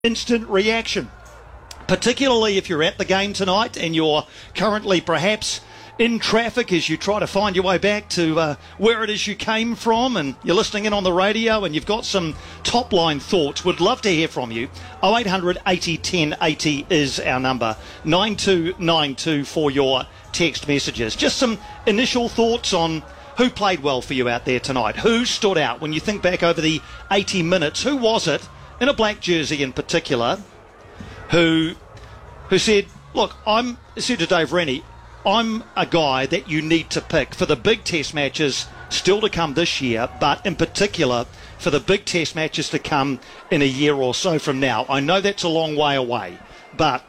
instant reaction, particularly if you're at the game tonight and you're currently perhaps in traffic as you try to find your way back to where it is you came from, and you're listening in on the radio and you've got some top line thoughts. Would love to hear from you. 0800 80 10 80 is our number. 9292 for your text messages. Just some initial thoughts on who played well for you out there tonight. Who stood out when you think back over the 80 minutes? Who was it, in a black jersey in particular, who said, look, I said to Dave Rennie, I'm a guy that you need to pick for the big test matches still to come this year, but in particular for the big test matches to come in a year or so from now. I know that's a long way away, but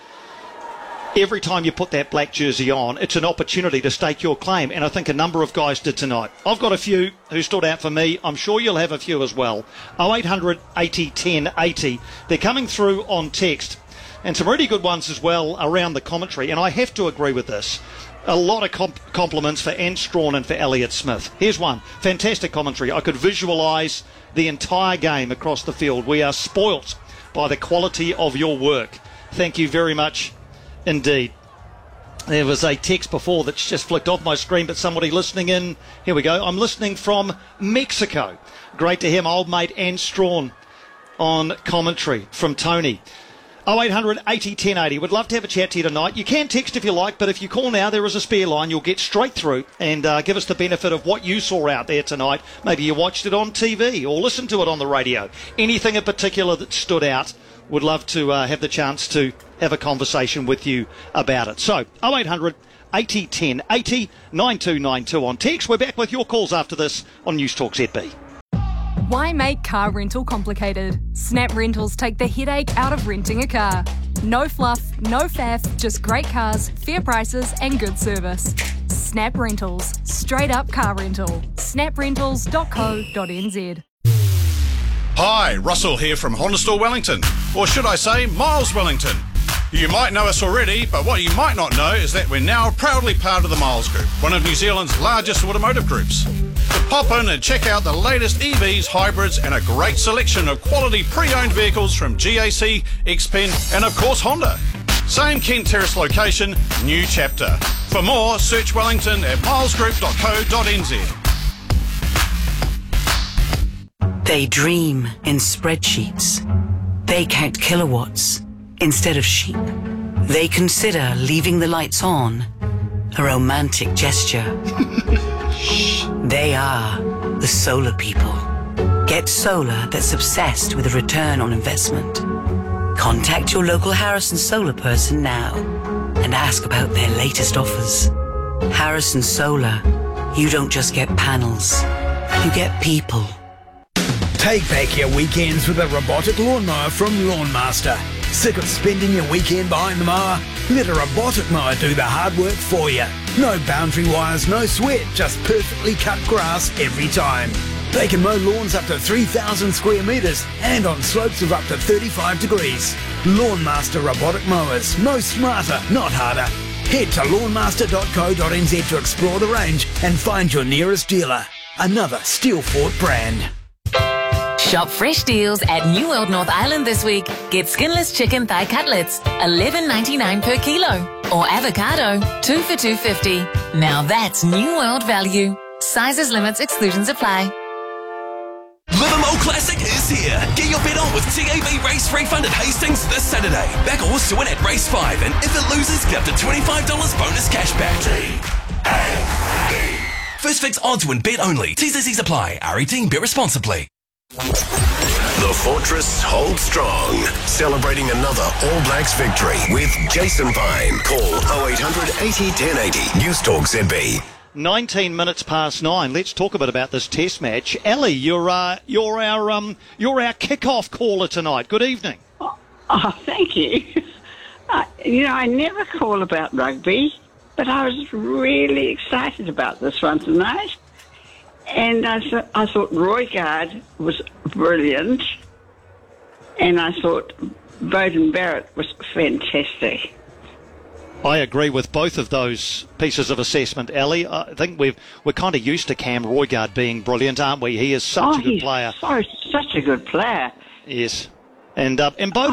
every time you put that black jersey on, it's an opportunity to stake your claim, and I think a number of guys did tonight. I've got a few who stood out for me. I'm sure you'll have a few as well. 0800 80 10 80. They're coming through on text, and some really good ones as well around the commentary, and I have to agree with this. A lot of compliments for Ant Strawn and for Elliott Smith. Here's one. Fantastic commentary. I could visualise the entire game across the field. We are spoilt by the quality of your work. Thank you very much indeed. There was a text before that's just flicked off my screen, but somebody listening in. Here we go. I'm listening from Mexico. Great to hear my old mate Ant Strawn on commentary from Tony. 0800 80 10 80. Would love to have a chat to you tonight. You can text if you like, but if you call now, there is a spare line. You'll get straight through and give us the benefit of what you saw out there tonight. Maybe you watched it on TV or listened to it on the radio. Anything in particular that stood out, would love to have the chance to have a conversation with you about it. So, 0800 80 10 80, 9292 on text. We're back with your calls after this on News Talk ZB. Why make car rental complicated? Snap Rentals take the headache out of renting a car. No fluff, no faff, just great cars, fair prices and good service. Snap Rentals. Straight up car rental. snaprentals.co.nz. Hi, Russell here from Honda Store Wellington, or should I say Miles Wellington. You might know us already, but what you might not know is that we're now proudly part of the Miles Group, one of New Zealand's largest automotive groups. So pop in and check out the latest EVs, hybrids and a great selection of quality pre-owned vehicles from GAC, Xpeng and of course Honda. Same Kent Terrace location, new chapter. For more, search Wellington at milesgroup.co.nz. They dream in spreadsheets. They count kilowatts instead of sheep. They consider leaving the lights on a romantic gesture. They are the solar people. Get solar that's obsessed with a return on investment. Contact your local Harrison Solar person now and ask about their latest offers. Harrison Solar, you don't just get panels, you get people. Take back your weekends with a robotic lawnmower from Lawnmaster. Sick of spending your weekend behind the mower? Let a robotic mower do the hard work for you. No boundary wires, no sweat, just perfectly cut grass every time. They can mow lawns up to 3,000 square metres and on slopes of up to 35 degrees. Lawnmaster robotic mowers. Mow smarter, not harder. Head to lawnmaster.co.nz to explore the range and find your nearest dealer. Another Steelfort brand. Shop fresh deals at New World North Island this week. Get skinless chicken thigh cutlets, $11.99 per kilo. Or avocado, 2 for $2.50. Now that's New World value. Sizes, limits, exclusions apply. Livermore Classic is here. Get your bet on with TAB Race Refund at Hastings this Saturday. Back a horse to win at race 5, and if it loses, get up to $25 bonus cash back. First fix odds win bet only. T's and C's apply. R18, bet responsibly. The Fortress holds strong, celebrating another All Blacks victory with Jason Pine. Call 0800 80 1080. News Talk ZB. 19 minutes past 9. Let's talk a bit about this test match. Ali, you're our kick-off caller tonight. Good evening. Oh, thank you. I never call about rugby, but I was really excited about this one tonight. And I thought Roygaard was brilliant, and I thought Beauden Barrett was fantastic. I agree with both of those pieces of assessment, Ali. I think we're kind of used to Cam Roygaard being brilliant, aren't we? He is such a good player. Such a good player. Yes. And Bo